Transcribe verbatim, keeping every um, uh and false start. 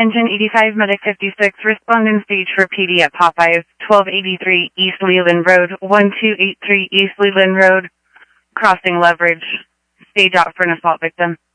Engine eighty-five, Medic fifty-six, respond in stage for P D at Popeyes, twelve eighty-three East Leland Road, twelve eighty-three East Leland Road, crossing Leverage. Stage out for an assault victim.